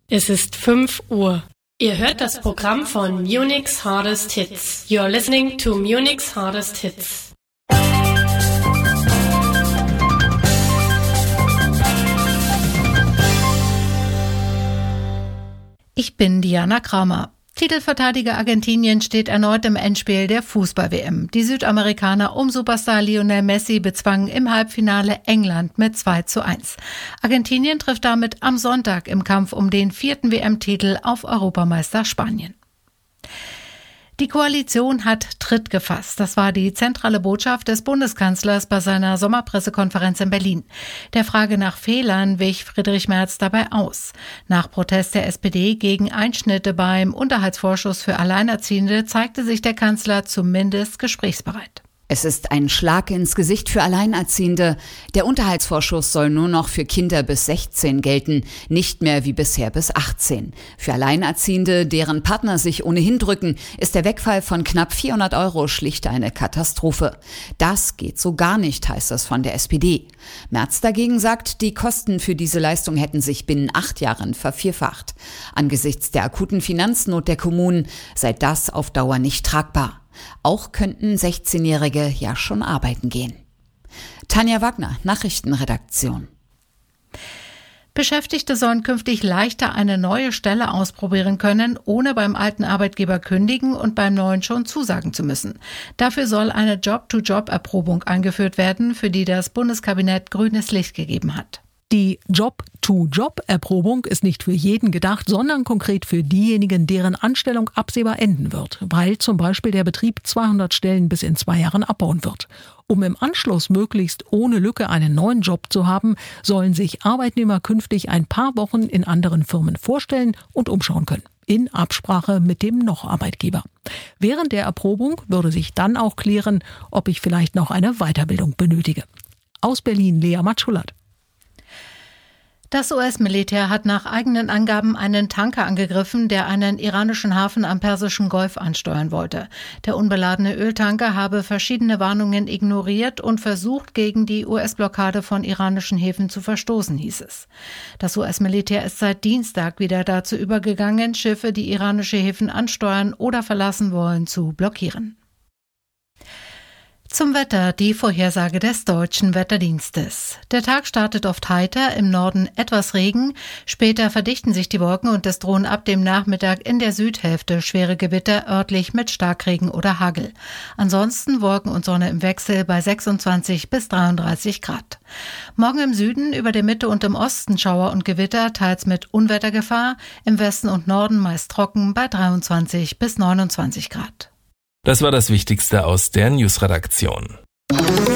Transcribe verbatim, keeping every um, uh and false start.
Es ist fünf Uhr. Ihr hört das Programm von Munich's Hardest Hits. You're listening to Munich's Hardest Hits. Ich bin Diana Kramer. Titelverteidiger Argentinien steht erneut im Endspiel der Fußball-W M. Die Südamerikaner um Superstar Lionel Messi bezwangen im Halbfinale England mit zwei zu eins. Argentinien trifft damit am Sonntag im Kampf um den vierten W M-Titel auf Europameister Spanien. Die Koalition hat Tritt gefasst. Das war die zentrale Botschaft des Bundeskanzlers bei seiner Sommerpressekonferenz in Berlin. Der Frage nach Fehlern wich Friedrich Merz dabei aus. Nach Protest der S P D gegen Einschnitte beim Unterhaltsvorschuss für Alleinerziehende zeigte sich der Kanzler zumindest gesprächsbereit. Es ist ein Schlag ins Gesicht für Alleinerziehende. Der Unterhaltsvorschuss soll nur noch für Kinder bis sechzehn gelten, nicht mehr wie bisher bis achtzehn. Für Alleinerziehende, deren Partner sich ohnehin drücken, ist der Wegfall von knapp vierhundert Euro schlicht eine Katastrophe. Das geht so gar nicht, heißt es von der S P D. Merz dagegen sagt, die Kosten für diese Leistung hätten sich binnen acht Jahren vervierfacht. Angesichts der akuten Finanznot der Kommunen sei das auf Dauer nicht tragbar. Auch könnten sechzehnjährige ja schon arbeiten gehen. Tanja Wagner, Nachrichtenredaktion. Beschäftigte sollen künftig leichter eine neue Stelle ausprobieren können, ohne beim alten Arbeitgeber kündigen und beim neuen schon zusagen zu müssen. Dafür soll eine Job-to-Job-Erprobung eingeführt werden, für die das Bundeskabinett grünes Licht gegeben hat. Die Job-to-Job-Erprobung ist nicht für jeden gedacht, sondern konkret für diejenigen, deren Anstellung absehbar enden wird, weil zum Beispiel der Betrieb zweihundert Stellen bis in zwei Jahren abbauen wird. Um im Anschluss möglichst ohne Lücke einen neuen Job zu haben, sollen sich Arbeitnehmer künftig ein paar Wochen in anderen Firmen vorstellen und umschauen können, in Absprache mit dem Noch-Arbeitgeber. Während der Erprobung würde sich dann auch klären, ob ich vielleicht noch eine Weiterbildung benötige. Aus Berlin, Lea Matschulat. Das U S-Militär hat nach eigenen Angaben einen Tanker angegriffen, der einen iranischen Hafen am Persischen Golf ansteuern wollte. Der unbeladene Öltanker habe verschiedene Warnungen ignoriert und versucht, gegen die U S-Blockade von iranischen Häfen zu verstoßen, hieß es. Das U S-Militär ist seit Dienstag wieder dazu übergegangen, Schiffe, die iranische Häfen ansteuern oder verlassen wollen, zu blockieren. Zum Wetter, die Vorhersage des Deutschen Wetterdienstes. Der Tag startet oft heiter, im Norden etwas Regen. Später verdichten sich die Wolken und es drohen ab dem Nachmittag in der Südhälfte schwere Gewitter, örtlich mit Starkregen oder Hagel. Ansonsten Wolken und Sonne im Wechsel bei sechsundzwanzig bis dreiunddreißig Grad. Morgen im Süden, über der Mitte und im Osten Schauer und Gewitter, teils mit Unwettergefahr. Im Westen und Norden meist trocken bei dreiundzwanzig bis neunundzwanzig Grad. Das war das Wichtigste aus der Newsredaktion.